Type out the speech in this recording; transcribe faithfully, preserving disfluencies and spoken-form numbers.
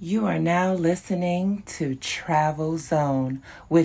You are now listening to Travel Zone with